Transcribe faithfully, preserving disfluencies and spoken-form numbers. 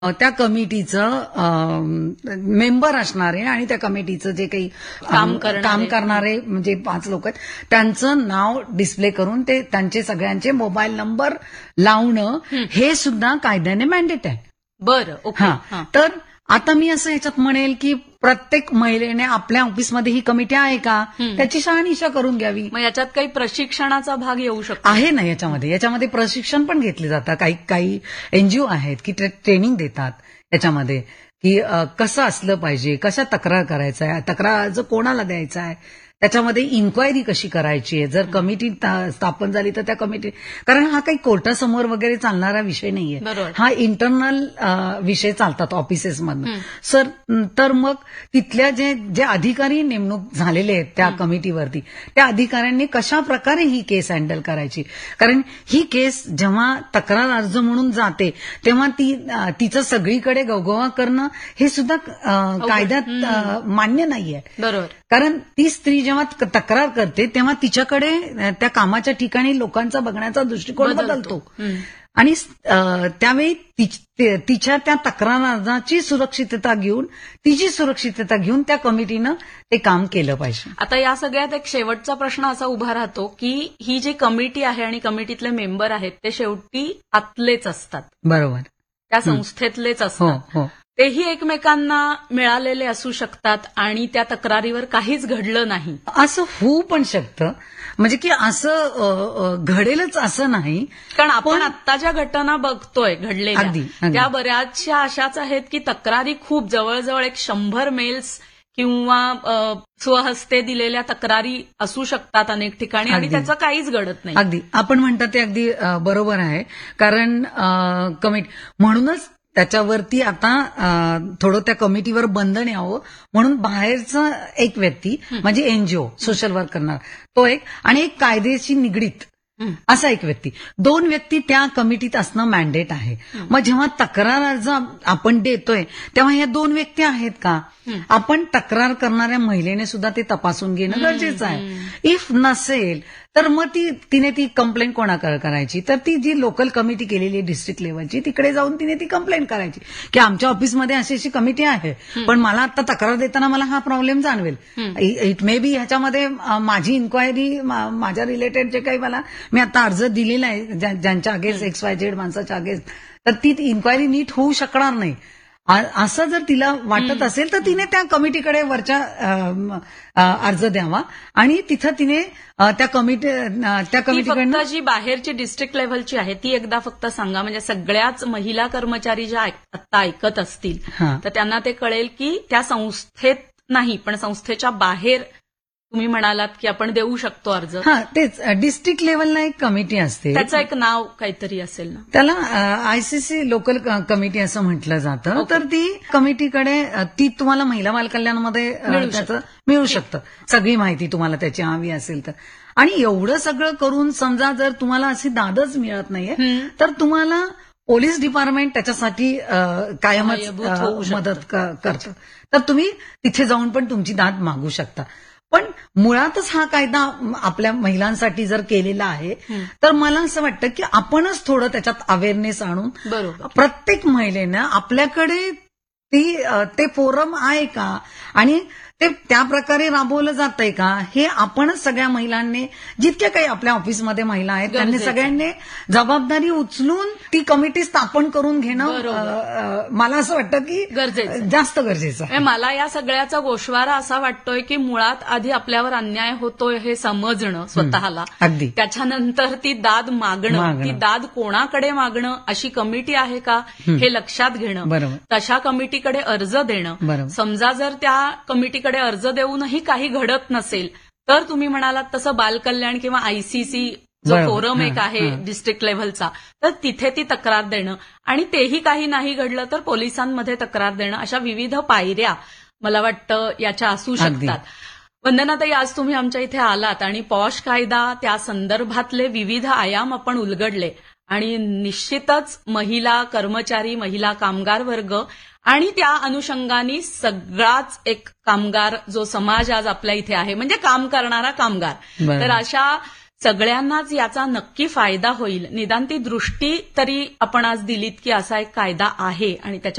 त्या कमिटीचं मेंबर असणारे आणि त्या कमिटीचं जे काही काम करणारे. काम करणारे म्हणजे पाच लोक आहेत त्यांचं नाव डिस्प्ले करून ते त्यांचे सगळ्यांचे मोबाईल नंबर लावणं हे सुद्धा कायद्याने मॅन्डेट आहे. बरं, ओके. हा, तर आता मी असं ह्याच्यात म्हणेल की प्रत्येक महिलेने आपल्या ऑफिसमध्ये ही कमिटी आहे का त्याची शहानिशा करून घ्यावी. मग याच्यात काही प्रशिक्षणाचा भाग येऊ शकतो? आहे ना, याच्यामध्ये याच्यामध्ये प्रशिक्षण पण घेतले जातात. काही काही एनजीओ आहेत की ते ट्रेनिंग देतात याच्यामध्ये की अ, कसं असलं पाहिजे, कशा तक्रार करायचं आहे, तक्रार अर्ज कोणाला द्यायचा आहे, त्याच्यामध्ये इन्क्वायरी कशी करायची आहे. जर कमिटी स्थापन झाली तर त्या कमिटी, कारण हा काही कोर्टासमोर वगैरे चालणारा विषय नाहीये, बरोबर. हा इंटरनल विषय चालतात ऑफिसेसमधून. सर तर मग तिथल्या जे जे अधिकारी नेमणूक झालेले आहेत त्या कमिटीवरती, त्या अधिकाऱ्यांनी कशा प्रकारे ही केस हँडल करायची. कारण ही केस जेव्हा तक्रार अर्ज म्हणून जाते तेव्हा ती अ, तिचं सगळीकडे गवगवा करणं हे सुद्धा अ, कायद्यात अ, मान्य नाहीये. बरोबर. कारण ती स्त्री जेव्हा तक्रार करते तेव्हा तिच्याकडे अ, त्या कामाच्या ठिकाणी लोकांचा बघण्याचा दृष्टिकोन बदलतो आणि अ, त्यावेळी ति- ते- तिच्या त्या तक्रार अर्जाची सुरक्षितता घेऊन तिची सुरक्षितता घेऊन त्या कमिटीनं ते काम केलं पाहिजे. आता या सगळ्यात एक शेवटचा प्रश्न असा उभा राहतो की ही जी कमिटी आहे आणि कमिटीतले मेंबर आहेत ते शेवटी आतलेच असतात, बरोबर. त्या संस्थेतलेच हो असतात. हो तेही एकमेकांना मिळालेले असू शकतात आणि त्या तक्रारीवर काहीच घडलं नाही. असं होऊ पण शकतं, म्हणजे की असं अ, अ, घडेलच असं नाही. कारण आपण आता ज्या घटना बघतोय अगदी, घडलेल्या अगदी. त्या बऱ्याचशा अशाच आहेत की तक्रारी खूप जवळजवळ एक शंभर मेल्स किंवा अ, स्वहस्ते दिलेल्या तक्रारी असू शकतात अनेक ठिकाणी आणि अगदी. त्याचं काहीच घडत नाही. अगदी आपण म्हणता ते अगदी अ, बरोबर आहे. कारण कमिटी म्हणूनच त्याच्यावरती आता अ, थोडं त्या कमिटीवर बंधन यावं म्हणून बाहेरचा एक व्यक्ती म्हणजे एनजीओ सोशल वर्क करणार तो एक आणि एक कायदेशी निगडीत असा एक व्यक्ती, दोन व्यक्ती त्या कमिटीत असणं मॅन्डेट आहे. मग जेव्हा तक्रार अर्ज आपण देतोय तेव्हा ह्या दोन व्यक्ती आहेत का, आपण तक्रार करणाऱ्या महिलेने सुद्धा ते तपासून घेणं गरजेचं आहे. इफ नसेल तर मग ती तिने ती कंप्लेंट कोणाकडे करायची, तर ती जी लोकल कमिटी केलेली डिस्ट्रिक्ट लेवलची तिकडे जाऊन तिने ती कंप्लेंट करायची की आमच्या ऑफिसमध्ये अशी अशी कमिटी आहे पण मला आता तक्रार देताना मला हा प्रॉब्लेम जाणवेल. इट मे बी ह्याच्यामध्ये अ, माझी इन्क्वायरी माझ्या रिलेटेड जे काही मला मी आता अर्ज दिलेला आहे ज्या- ज्यांच्या अगेन्स्ट एक्स वाय झेड माणसाच्या अगेन्स्ट, तर ती इन्क्वायरी नीट होऊ शकणार नाही. आ- असं जर तिला वाटत असेल तर तिने त्या कमिटीकडे वरच्या अ, अ, अर्ज द्यावा आणि तिथं तिने अ, त्या कमिटी अ, त्या ती कमिटीकडनं फक्त जी बाहेरची डिस्ट्रिक्ट लेव्हलची आहे ती एकदा फक्त सांगा, म्हणजे सगळ्याच महिला कर्मचारी ज्या ऐक- आत्ता ऐकत असतील हा. तर त्यांना ते कळेल की त्या संस्थेत नाही पण संस्थेच्या बाहेर तुम्ही म्हणालात की आपण देऊ शकतो अर्ज. हा तेच डिस्ट्रिक्ट लेवलला एक कमिटी असते, त्याचं एक नाव काहीतरी असेल ना. त्याला आयसीसी लोकल कमिटी असं म्हटलं जातं. ओके. तर ती कमिटीकडे अ, ती तुम्हाला महिला बाल कल्याणामध्ये अ, मिळू त्याचं मिळू शकतं सगळी माहिती तुम्हाला त्याची हवी असेल तर. आणि एवढं सगळं करून समजा जर तुम्हाला अशी दादच मिळत नाहीये तर तुम्हाला पोलीस डिपार्टमेंट त्याच्यासाठी अ, कायमच सहाय्यभूत अ, होऊ शकतं. मदत क- करतं. तर तुम्ही तिथे जाऊन पण तुमची दाद मागू शकता. पण मुळातच हा कायदा आपल्या महिलांसाठी जर केलेला आहे तर मला असं वाटतं की आपणच थोडं त्याच्यात अवेअरनेस आणून बरोबर. प्रत्येक महिलेनं आपल्याकडे ती अ, ते फोरम आहे का आणि ते त्या प्रकारे राबवलं जातंय का हे आपणच सगळ्या महिलांनी, जितक्या काही आपल्या ऑफिसमध्ये महिला आहेत त्यांनी गरजेचं. सगळ्यांनी जबाबदारी उचलून ती कमिटी स्थापन करून घेणं बरोबर. अ, अ, मला असं वाटतं की गरजेचं. जास्त गरजेचं आहे. म्हणजे मला या सगळ्याचा गोषवारा असा वाटतोय की मुळात आधी आपल्यावर अन्याय होतोय हे समजणं स्वतःला, अगदी. त्याच्यानंतर ती दाद मागणं, मागणं. ती दाद कोणाकडे मागणं, अशी कमिटी आहे का हे लक्षात घेणं, बरोबर. तशा कमिटीकडे अर्ज देणं. बरोबर. समजा जर त्या कमिटीकडे अर्ज देऊनही काही घडत नसेल तर तुम्ही म्हणालात तसं बालकल्याण किंवा आयसीसी जो बरोबर. फोरम एक हां, आहे हां. डिस्ट्रिक्ट लेव्हलचा, तर तिथे ती तक्रार देणं आणि तेही काही नाही घडलं तर पोलिसांमध्ये तक्रार देणं, अशा विविध पायऱ्या मला वाटतं याच्या असू अगदी. शकतात. वंदनाताई, आज तुम्ही आमच्या इथे आलात आणि पॉश कायदा त्या संदर्भातले विविध आयाम आपण उलगडले आणि निश्चितच महिला कर्मचारी, महिला कामगार वर्ग आणि त्या अनुषंगाने सगळाच एक कामगार जो समाज आज आपल्या इथे आहे म्हणजे काम करणारा कामगार, बरोबर. तर अशा सगळ्यांनाच याचा नक्की फायदा होईल, निदान ती दृष्टी तरी आपण आज दिलीत की असा एक कायदा आहे आणि त्याच्या